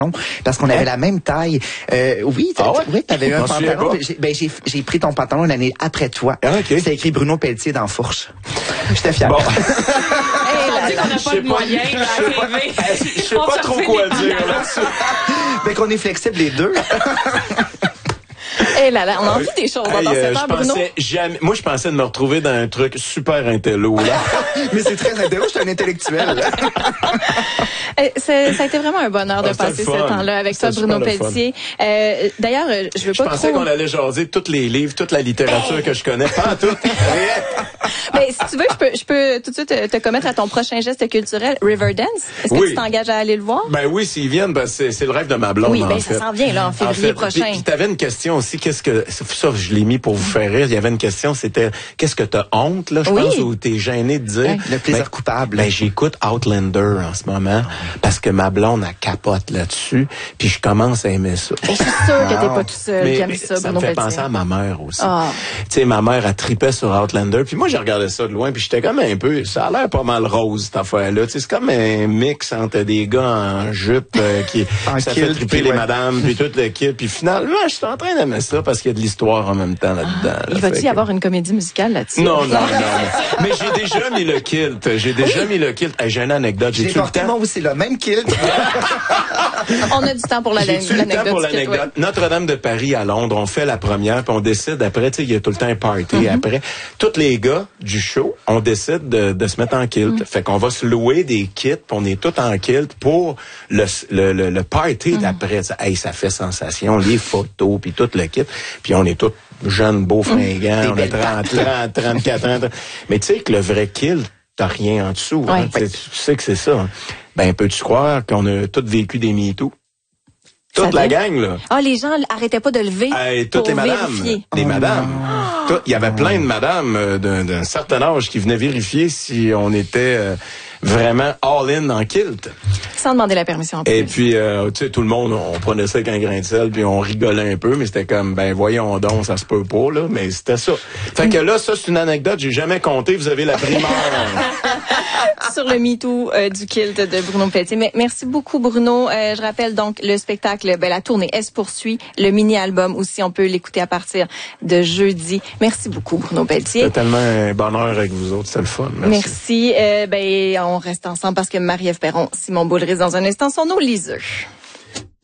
parce qu'on avait la même taille. Oui, t'avais eu un pantalon. J'ai pris ton pantalon une année après toi. Ah, okay. C'était écrit Bruno Pelletier dans Fourche. J'étais fier. Bon. On dit qu'on n'a pas de moyens à arriver. Je sais pas trop quoi dire là-dessus. Mais qu'on est flexibles les deux. Eh là là, on a envie des choses dans cette heure, Bruno. Moi, je pensais de me retrouver dans un truc super intello, là. Mais c'est très intello, je suis un intellectuel. Ça a été vraiment un bonheur de passer ce temps-là avec toi, Bruno Pelletier. D'ailleurs, je pensais qu'on allait jaser tous les livres, toute la littérature que je connais. Pas tout. Ben, si tu veux, je peux tout de suite te commettre à ton prochain geste culturel, Riverdance. Est-ce que tu t'engages à aller le voir? Ben oui, s'ils viennent, c'est le rêve de ma blonde. Oui, ben ça s'en vient là en février prochain. Puis t'avais une question aussi, ça je l'ai mis pour vous faire rire. Il y avait une question, c'était qu'est-ce que t'as honte là, je pense, ou t'es gêné de dire. Le plaisir coupable. Ben j'écoute Outlander en ce moment parce que ma blonde elle capote là-dessus, puis je commence à aimer ça. Je suis sûre que t'es pas tout seul qui aime ça, ça Bruno me fait Pelletier. penser à ma mère aussi. Tu sais, ma mère elle tripait sur Outlander, puis moi j'ai regardé ça de loin, puis j'étais comme un peu, ça a l'air pas mal rose cette affaire-là. Tu sais, c'est comme un mix entre des gars en jupe qui ça fait triper les madames, puis tout le kit, puis finalement je suis en train d'aimer ça parce qu'il y a de l'histoire en même temps là-dedans. Il va-t-il y avoir une comédie musicale là-dessus? Non. Mais j'ai déjà mis le kilt. J'ai une anecdote. J'ai porté moi aussi le même kilt. On a du temps pour l'anecdote. Notre-Dame de Paris à Londres, on fait la première, puis on décide après, tu sais, il y a tout le temps un party après. Tous les gars du show, on décide de se mettre en kilt. Fait qu'on va se louer des kits, puis on est tous en kilt pour le party d'après. Hey, ça fait sensation, les photos, puis tout le kit. Puis on est tous jeunes, beaux, fringants, on a 30, 34 ans. Mais tu sais que le vrai kilt, t'as rien en dessous. Hein? Tu sais que c'est ça. Ben, peux-tu croire qu'on a tous vécu des MeToo? Toute la gang, là. Les gens arrêtaient pas de lever toutes les madames. Vérifier. Les madames. Il y avait plein de madames d'un certain âge qui venaient vérifier si on était vraiment all-in en kilt. Sans demander la permission. En plus. Et puis, tu sais, tout le monde, on prenait ça avec un grain de sel, puis on rigolait un peu, mais c'était comme, ben voyons donc, ça se peut pas, là, mais c'était ça. Fait que là, ça, c'est une anecdote, j'ai jamais compté, vous avez la primeur. Sur le MeToo du kilt de Bruno Pelletier. Mais merci beaucoup, Bruno. Je rappelle donc le spectacle, la tournée, elle se poursuit. Le mini-album aussi, on peut l'écouter à partir de jeudi. Merci beaucoup, Bruno Pelletier. C'était tellement un bonheur avec vous autres, c'était le fun. Merci. On reste ensemble parce que Marie-Ève Perron, Simon Boulris, dans un instant, sont nos liseux.